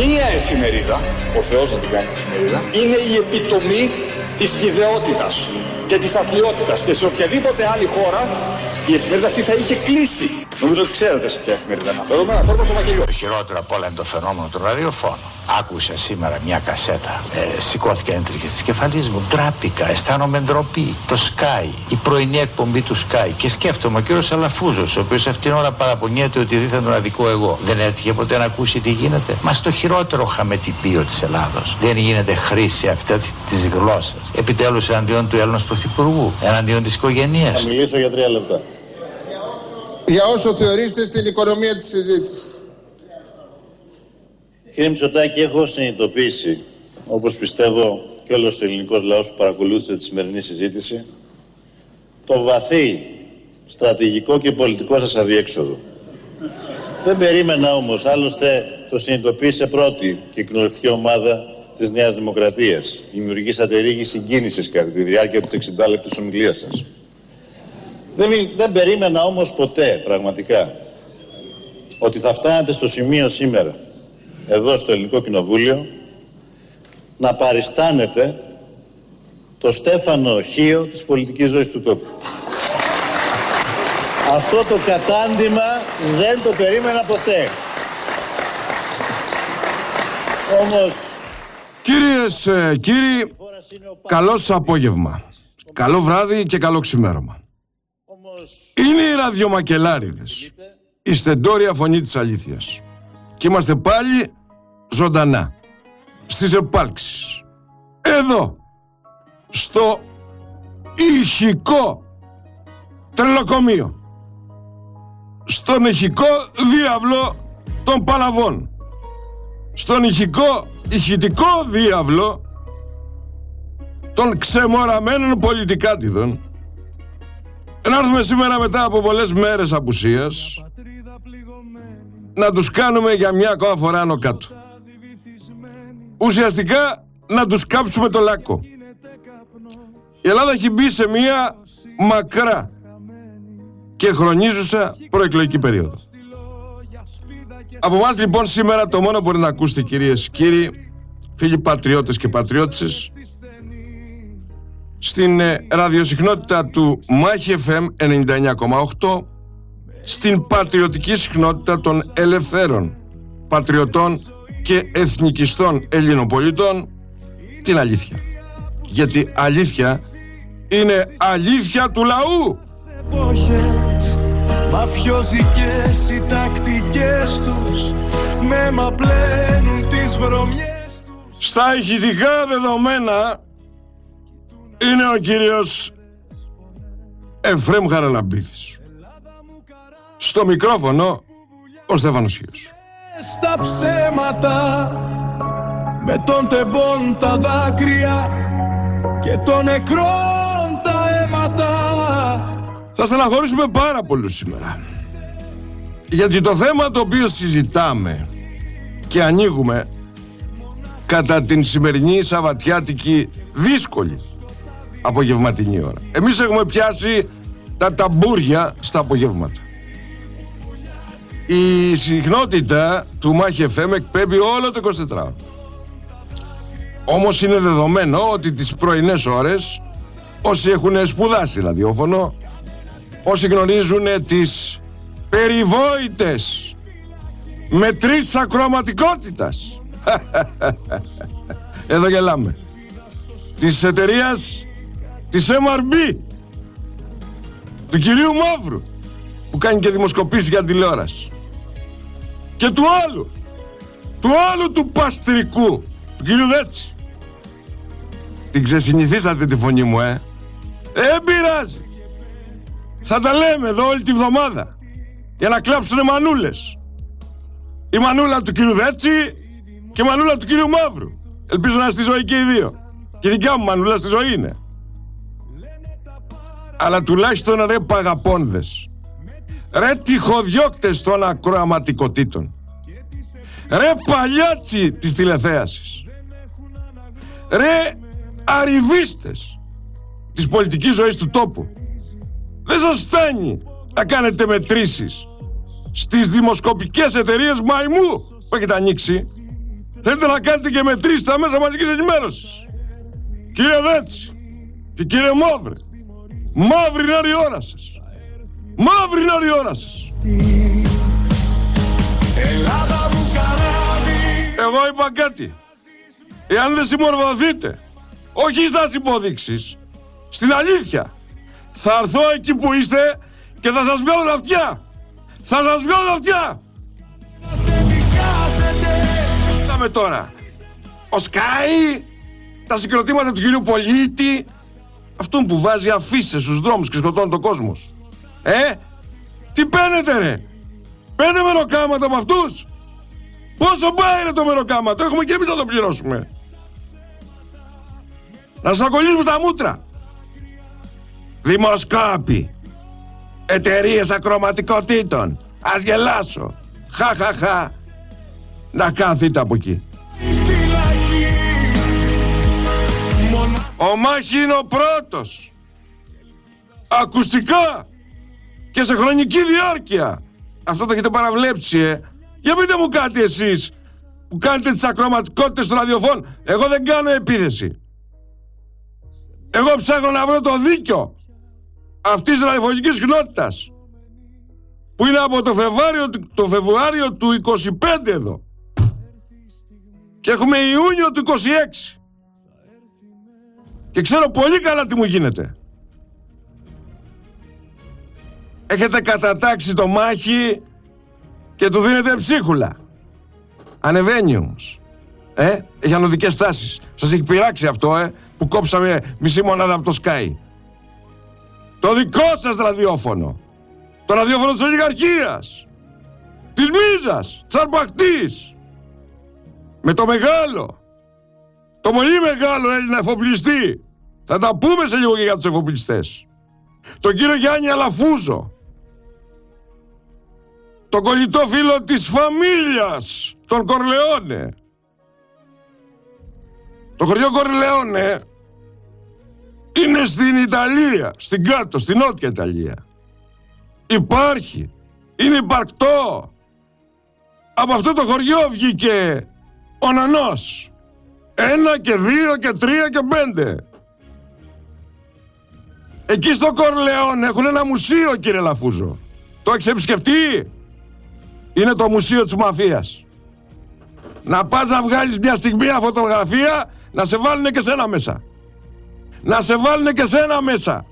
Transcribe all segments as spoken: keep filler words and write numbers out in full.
Μία εφημερίδα, ο Θεός να την κάνει εφημερίδα, είναι η επιτομή της χυδαιότητας και της αθλιότητας, και σε οποιαδήποτε άλλη χώρα η εφημερίδα αυτή θα είχε κλείσει. Νομίζω ότι ξέρετε σε ποια εφημερίδα αναφέρομαι, αναφέρομαι στο Βαγγελιό. Το χειρότερο απ' όλα είναι το φαινόμενο του ραδιοφώνου. Άκουσα σήμερα μια κασέτα, ε, σηκώθηκαν έντριχες της κεφαλής μου, ντράπηκα, αισθάνομαι ντροπή. Το Sky, η πρωινή εκπομπή του Sky, και σκέφτομαι ο κύριος Αλαφούζος, ο οποίος αυτήν την ώρα παραπονιέται ότι δίθεν τον αδικό εγώ. Δεν έτυχε ποτέ να ακούσει τι γίνεται? Μα στο χειρότερο χαμετυπίο της Ελλάδος δεν γίνεται χρήση αυτή της γλώσσας. Επιτέλους εναντίον του Έλληνος Πρωθυπουργού, εναντίον της οικογένειας. Θα μιλήσω για τρία λεπτά. Για όσο θεωρήσετε στην οικονομία της συζήτησης. Κύριε Μητσοτάκη, έχω συνειδητοποιήσει, όπως πιστεύω και όλος ο ελληνικός λαός που παρακολούθησε τη σημερινή συζήτηση, το βαθύ στρατηγικό και πολιτικό σας αδιέξοδο. Δεν περίμενα όμως, άλλωστε το συνειδητοποίησε πρώτη και η κοινοβουλευτική ομάδα της Νέας Δημοκρατίας. Δημιουργήσατε ρίγη συγκίνησης κατά τη διάρκεια της εξηντάλεπτης ομιλίας σας. Δεν, δεν περίμενα όμως ποτέ, πραγματικά, ότι θα φτάνατε στο σημείο σήμερα, εδώ στο Ελληνικό Κοινοβούλιο, να παριστάνετε το Στέφανο Χίο της πολιτικής ζωής του τόπου. Αυτό το κατάντημα δεν το περίμενα ποτέ. Όμως... Κυρίες, ε, κύριοι, καλό σας απόγευμα, καλό βράδυ και καλό ξημέρωμα. Είναι οι ραδιομακελάριδες, η στεντόρια φωνή της αλήθειας. Και είμαστε πάλι ζωντανά στις επάλξεις. Εδώ, στο ηχικό τρελοκομείο, στον ηχικό διάβλο των Παλαβών, στον ηχικό ηχητικό διάβλο των ξεμοραμένων πολιτικάτιδων. Να έρθουμε σήμερα μετά από πολλές μέρες απουσίας να τους κάνουμε για μια ακόμα φορά άνω κάτω. Ουσιαστικά να τους κάψουμε το λάκκο. Η Ελλάδα έχει μπει σε μια μακρά και χρονίζουσα προεκλογική περίοδο. Από εμάς λοιπόν σήμερα το μόνο που μπορεί να ακούσετε, κυρίες και κύριοι, φίλοι πατριώτες και πατριώτισσες, στην ε, ραδιοσυχνότητα του Μάχη εφ εμ ενενήντα εννιά κόμμα οκτώ, στην πατριωτική συχνότητα των ελευθέρων πατριωτών και εθνικιστών Ελλήνων πολιτών, την αλήθεια. Γιατί αλήθεια είναι αλήθεια του λαού. Εποχές, μαφιόζικες οι τακτικές τους, με μα πλένουν τις βρωμιές τους. Στα ηχητικά δεδομένα είναι ο κύριος Εφραίμ Χαραλαμπίδης. Στο μικρόφωνο ο Στέφανος Χίος. Στα ψέματα, με τον τεμπών τα δάκρυα και των νεκρών τα αίματα. Θα στεναχωρήσουμε πάρα πολύ σήμερα, γιατί το θέμα το οποίο συζητάμε και ανοίγουμε κατά την σημερινή σαββατιάτικη δύσκολη απογευματινή ώρα. Εμείς έχουμε πιάσει τα ταμπούρια στα απογεύματα. Η συχνότητα του Μάχη εφ εμ εκπέμπει όλο το εικοσιτετράωρο. Όμως είναι δεδομένο ότι τις πρωινές ώρες, όσοι έχουν σπουδάσει ραδιόφωνο, όσοι γνωρίζουν τις περιβόητες μετρήσεις ακροαματικότητας, εδώ γελάμε, της εταιρείας της εμ αρ μπι, του κυρίου Μαύρου, που κάνει και δημοσκοπήσεις για τηλεόραση, και του άλλου, του άλλου του παστρικού, του κυρίου Δέτσι. Την ξεσυνηθίσατε τη φωνή μου, ε. Δεν πειράζει. Θα τα λέμε εδώ όλη τη βδομάδα, για να κλάψουνε μανούλες. Η μανούλα του κυρίου Δέτσι και η μανούλα του κυρίου Μαύρου. Ελπίζω να είναι στη ζωή και οι δύο. Και η δικιά μου μανούλα στη ζωή είναι. Αλλά τουλάχιστον ρε παγαπώνδες, ρε τυχοδιώκτες των ακροαματικοτήτων, ρε παλιάτσι της τηλεθέασης, ρε αριβίστες της πολιτικής ζωής του τόπου, δεν σας φτάνει να κάνετε μετρήσεις στις δημοσκοπικές εταιρείες μαϊμού που έχετε ανοίξει? θέλετε να κάνετε και μετρήσεις στα μέσα μαζικής ενημέρωσης. Κύριε Δέτσι και κύριε Μαύρε, μαύρη είναι η ώρα σας. Μαύρη είναι η ώρα σας. Εγώ είπα κάτι. Εάν δεν συμμορφωθείτε, όχι στις υποδείξεις, στην αλήθεια, θα έρθω εκεί που είστε και θα σας βγάλω τα αυτιά. Θα σας βγάλω τα αυτιά. Είδαμε τώρα ο Σκάι, τα συγκροτήματα του κυρίου Πολίτη, αυτόν που βάζει αφίσες στους δρόμους και σκοτώνει τον κόσμο. Ε, τι παίρνετε ρε? Παίρνετε μεροκάματα από αυτούς? Πόσο πάει ρε το μεροκάματο? Έχουμε και εμείς να το πληρώσουμε. Να σας ακολουθήσουμε στα μούτρα. Δημοσκόποι, εταιρείες ακροματικότητων, ας γελάσω. Χα χα χα. Να κάθετε από εκεί. Ο Μάχη είναι ο πρώτος. Ακουστικά και σε χρονική διάρκεια. Αυτό το έχετε παραβλέψει, ε. Για πείτε μου κάτι εσείς που κάνετε τις ακροματικότητες του ραδιοφώνου. Εγώ δεν κάνω επίθεση. Εγώ ψάχνω να βρω το δίκιο αυτής της ραδιοφωνικής κοινότητας που είναι από το Φεβρουάριο, το Φεβρουάριο του είκοσι πέντε εδώ και έχουμε Ιούνιο του είκοσι έξι και ξέρω πολύ καλά τι μου γίνεται. Έχετε κατατάξει το Μάχη και του δίνετε ψίχουλα. Ανεβαίνει όμως. Ε, έχει ανωδικές τάσεις. Σας έχει πειράξει αυτό, ε, που κόψαμε μισή μονάδα από το Sky. Το δικό σας ραδιόφωνο. Το ραδιόφωνο της ολιγαρχίας. Της μίζας. Της αρπακτής. Με το μεγάλο. Το πολύ μεγάλο Έλληνα εφοπλιστή. Θα τα πούμε σε λίγο και για τους εφοπλιστές. Τον κύριο Γιάννη Αλαφούζο. Τον κολλητό φίλο της φαμίλιας των Κορλεόνε. Το χωριό Κορλεόνε είναι στην Ιταλία, στην κάτω, στην νότια Ιταλία. Υπάρχει, είναι υπαρκτό. Από αυτό το χωριό βγήκε ο Νανός. Ένα και δύο και τρία και πέντε. Εκεί στο Κορλεόνε έχουν ένα μουσείο, κύριε Λαφούζο. Το έχεις επισκεφτεί? Είναι το μουσείο της μαφίας. Να πας να βγάλεις μια στιγμή μια φωτογραφία, να σε βάλουνε και σένα μέσα. Να σε βάλουνε και σένα μέσα.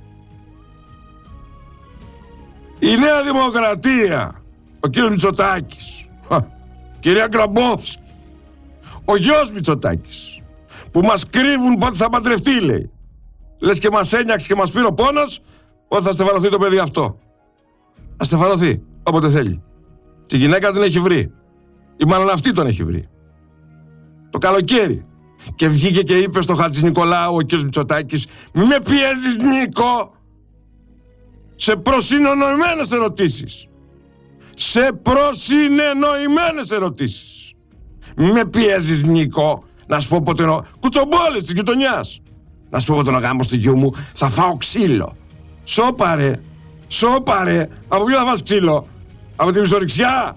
Η Νέα Δημοκρατία, ο κύριος Μητσοτάκης, κυρία Γκραμπόφσκι, ο γιος Μητσοτάκης, που μας κρύβουν πότε θα παντρευτεί, λέει. Λες και μας ένιαξε και μας πήρε ο πόνος, πότε θα στεφανωθεί το παιδί αυτό. Θα στεφανωθεί, όποτε θέλει. Τη γυναίκα την έχει βρει. Ή μάλλον αυτή τον έχει βρει. Το καλοκαίρι. Και βγήκε και είπε στο Χατζη Νικολάου ο κ. Μητσοτάκης, μη με πιέζεις, Νίκο. Σε προσυνεννοημένες ερωτήσεις. Σε προσυνεννοημένες ερωτήσεις. Μη με πιέζεις, Νίκο. Να σου πω πότε ο κουτσομπόλες της γειτονιάς. Να σου πω πότε ο γάμος του γιού μου θα φάω ξύλο. Σώπαρε. Σώπαρε. Από ποιο θα φας ξύλο? Από τη μισορυξιά.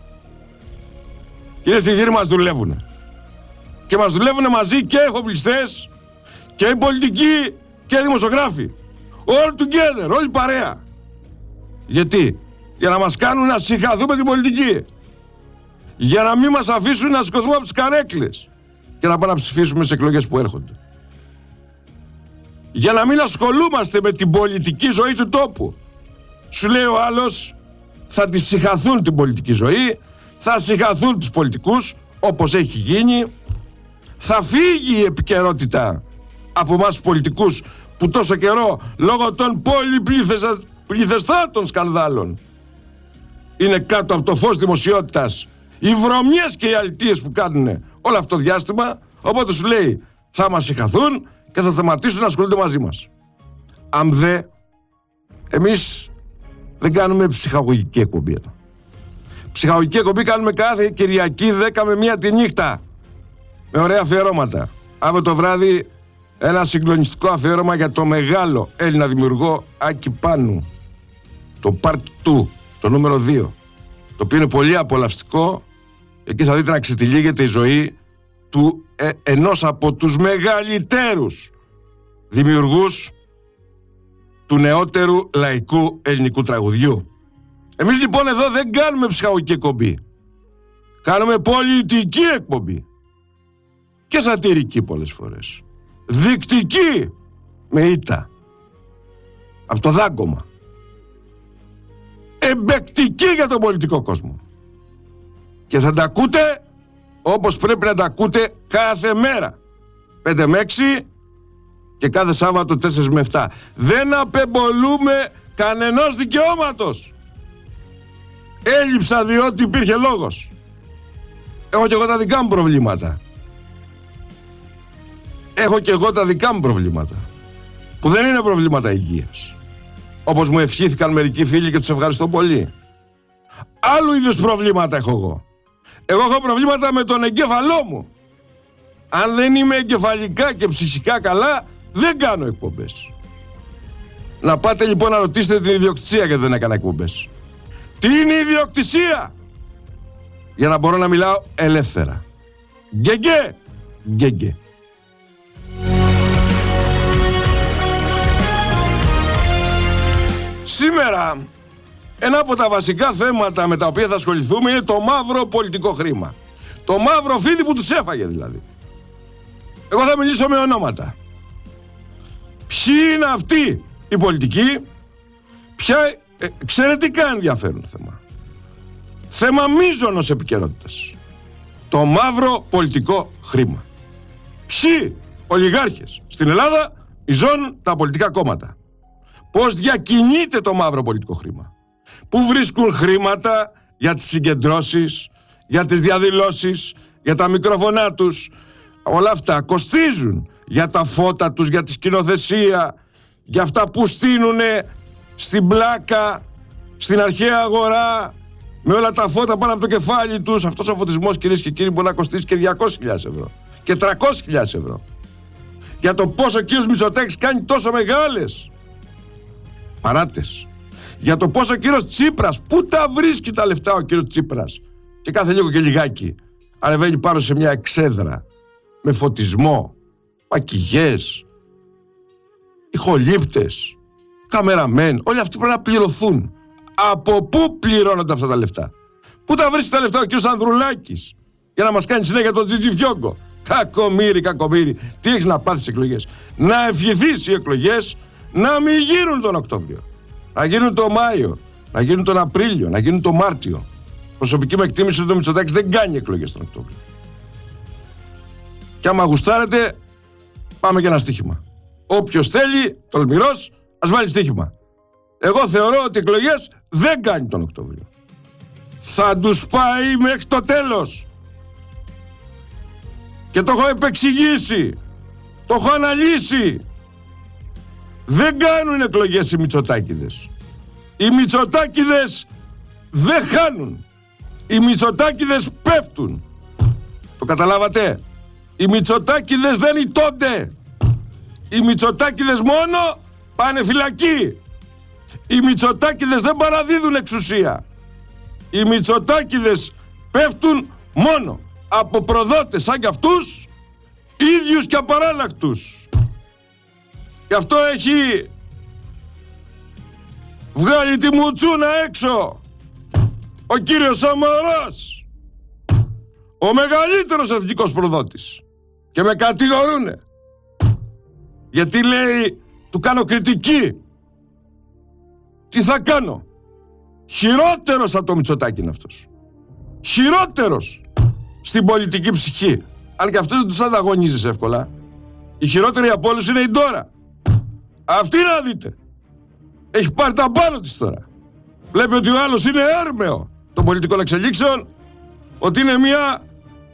Κυρίες και κύριοι, μας δουλεύουνε. Και μας δουλεύουνε μαζί και οι εφοπλιστές και οι πολιτικοί και οι δημοσιογράφοι. All together, όλη παρέα. Γιατί? Για να μας κάνουν να συγχαθούμε την πολιτική. Για να μην μας αφήσουν να σηκωθούμε από τις καρέκλες και να πάμε να ψηφίσουμε στις εκλογές που έρχονται. Για να μην ασχολούμαστε με την πολιτική ζωή του τόπου. Σου λέει ο άλλος, θα τη συγχαθούν την πολιτική ζωή, θα συγχαθούν τους πολιτικούς, όπως έχει γίνει. Θα φύγει η επικαιρότητα από εμάς τους πολιτικούς που τόσο καιρό, λόγω των πολυπληθεστάτων σκανδάλων, είναι κάτω από το φως δημοσιότητας οι βρωμιές και οι αλητίες που κάνουν όλο αυτό το διάστημα. Οπότε σου λέει, θα μας συγχαθούν και θα σταματήσουν να ασχολούνται μαζί μας. Αν δε, εμείς δεν κάνουμε ψυχαγωγική εκπομπή εδώ. Ψυχαγωγική εκπομπή κάνουμε κάθε Κυριακή δέκα με μία τη νύχτα. Με ωραία αφιερώματα. Αύριο το βράδυ ένα συγκλονιστικό αφιέρωμα για το μεγάλο Έλληνα δημιουργό Άκη Πάνου. Το Part δύο, το νούμερο δύο. Το οποίο είναι πολύ απολαυστικό. Εκεί θα δείτε να ξετυλίγεται η ζωή του ε, ενός από τους μεγαλύτερους δημιουργούς του νεότερου λαϊκού ελληνικού τραγουδιού. Εμείς λοιπόν εδώ δεν κάνουμε ψυχαγωγική εκπομπή. Κάνουμε πολιτική εκπομπή. Και σατυρική πολλές φορές. Δεικτική με ήττα. Από το δάγκωμα. Εμπεκτική για τον πολιτικό κόσμο. Και θα τα ακούτε όπως πρέπει να τα ακούτε κάθε μέρα. πέντε με έξι και κάθε Σάββατο τέσσερα με επτά. Δεν απεμπολούμε κανενός δικαιώματος. Έλειψα διότι υπήρχε λόγος. Έχω και εγώ τα δικά μου προβλήματα. Έχω και εγώ τα δικά μου προβλήματα. Που δεν είναι προβλήματα υγείας. Όπως μου ευχήθηκαν μερικοί φίλοι και τους ευχαριστώ πολύ. Άλλου είδους προβλήματα έχω εγώ. Εγώ έχω προβλήματα με τον εγκέφαλό μου. Αν δεν είμαι εγκεφαλικά και ψυχικά καλά, δεν κάνω εκπομπές. Να πάτε λοιπόν να ρωτήσετε την ιδιοκτησία γιατί δεν έκανα εκπομπές. Τι είναι η ιδιοκτησία? Για να μπορώ να μιλάω ελεύθερα. Γκεγκε, γκεγκε. Σήμερα ένα από τα βασικά θέματα με τα οποία θα ασχοληθούμε είναι το μαύρο πολιτικό χρήμα. Το μαύρο φίδι που τους έφαγε δηλαδή. Εγώ θα μιλήσω με ονόματα. Ποιοι είναι αυτοί οι πολιτικοί, ποια ε, εξαιρετικά ενδιαφέρον θέμα. Θέμα μείζωνος επικαιρότητας. Το μαύρο πολιτικό χρήμα. Ποιοι ολιγάρχες στην Ελλάδα μειζώνουν τα πολιτικά κόμματα. Πώς διακινείται το μαύρο πολιτικό χρήμα. Πού βρίσκουν χρήματα για τις συγκεντρώσεις, για τις διαδηλώσεις, για τα μικροφωνά τους. Όλα αυτά κοστίζουν για τα φώτα τους, για τη σκηνοθεσία, για αυτά που στείνουνε στην πλάκα, στην αρχαία αγορά, με όλα τα φώτα πάνω από το κεφάλι τους. Αυτός ο φωτισμός, κυρίες και κύριοι, μπορεί να κοστίσει και διακόσιες χιλιάδες ευρώ και τριακόσιες χιλιάδες ευρώ. Για το πόσο ο κύριος Μητσοτάκης κάνει τόσο μεγάλες παράτες. Για το πόσο ο κύριος Τσίπρας, πού τα βρίσκει τα λεφτά ο κύριος Τσίπρας, και κάθε λίγο και λιγάκι ανεβαίνει πάνω σε μια εξέδρα με φωτισμό, μακιγιές, ηχολήπτες, καμεραμέν. Όλοι αυτοί πρέπει να πληρωθούν. Από πού πληρώνονται αυτά τα λεφτά? Πού τα βρίσκει τα λεφτά ο κύριος Ανδρουλάκης για να μας κάνει συνέχεια τον Τζιτζιφιόγκο? Κακομοίρη, κακομοίρη. Τι έχεις να πάθεις εκλογές? Να ευχηθείς οι εκλογές να μην γίνουν τον Οκτώβριο, να γίνουν τον Μάιο, να γίνουν τον Απρίλιο, να γίνουν τον Μάρτιο. Προσωπική μου εκτίμηση ότι ο Μητσοτάκης δεν κάνει εκλογές τον Οκτώβριο. Και άμα γουστάρετε, πάμε και ένα στοίχημα. Όποιος θέλει, τολμηρός, ας βάλει στοίχημα. Εγώ θεωρώ ότι εκλογές δεν κάνει τον Οκτώβριο. Θα τους πάει μέχρι το τέλος. Και το έχω επεξηγήσει. Το έχω αναλύσει. Δεν κάνουν εκλογές οι Μητσοτάκηδες. Οι Μητσοτάκηδες δεν χάνουν. Οι Μητσοτάκηδες πέφτουν. Το καταλάβατε? Οι Μητσοτάκηδες δεν ηττώνται. Οι Μητσοτάκηδες μόνο πάνε φυλακή. Οι Μητσοτάκηδες δεν παραδίδουν εξουσία. Οι Μητσοτάκηδες πέφτουν μόνο από προδότες σαν κι αυτούς, ίδιους και απαράλλακτους. Γι' αυτό έχει βγάλει τη μουτσούνα έξω ο κύριος Σαμαράς, ο μεγαλύτερος εθνικός προδότης, και με κατηγορούνε γιατί λέει του κάνω κριτική. Τι θα κάνω? Χειρότερος από το Μητσοτάκη είναι αυτός. Χειρότερος στην πολιτική ψυχή. Αν και αυτός δεν τους ανταγωνίζεις εύκολα. Η χειρότερη από όλους είναι η Ντόρα. Αυτή να δείτε. Έχει πάρει τα πάνω της τώρα. Βλέπει ότι ο άλλος είναι έρμεο των πολιτικών εξελίξεων, ότι είναι μια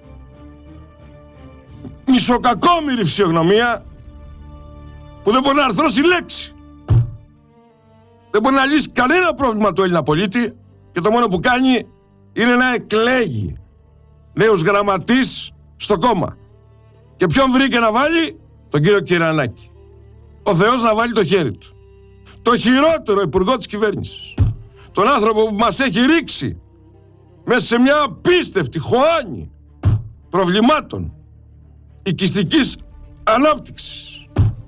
μισοκακόμοιρη φυσιογνωμία που δεν μπορεί να αρθρώσει λέξη. Δεν μπορεί να λύσει κανένα πρόβλημα του Έλληνα πολίτη και το μόνο που κάνει είναι να εκλέγει νέους γραμματείς στο κόμμα. Και ποιον βρήκε να βάλει? Τον κύριο Κυρανάκη. Ο Θεός να βάλει το χέρι του. Το χειρότερο υπουργό της κυβέρνησης. Τον άνθρωπο που μας έχει ρίξει μέσα σε μια απίστευτη χωάνη προβλημάτων οικιστικής ανάπτυξης.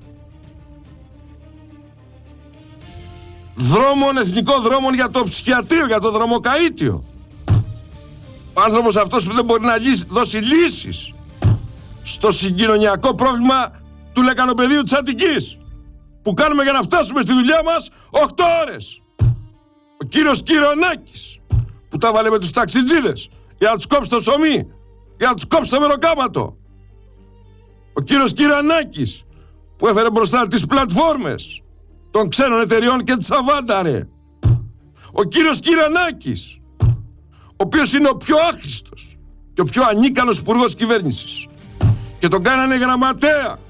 Δρόμων, εθνικών δρόμων για το ψυχιατρίο, για το δρομοκαΐτιο. Ο άνθρωπος αυτός που δεν μπορεί να λύσει, δώσει λύσεις στο συγκοινωνιακό πρόβλημα του λεκανοπεδίου της Αττικής, που κάνουμε για να φτάσουμε στη δουλειά μας οκτώ ώρες. Ο κύριος Κυρονάκης, που τα βάλε με τους ταξιτζίδες για να τους κόψει το ψωμί, για να τους κόψει το μεροκάματο. Ο κύριος Κυρονάκης, που έφερε μπροστά τις πλατφόρμες των ξένων εταιριών και της Αβάνταρε. Ο κύριος Κυρονάκης, ο οποίος είναι ο πιο άχρηστος και ο πιο ανίκανος υπουργός κυβέρνησης, και τον κάνανε γραμματέα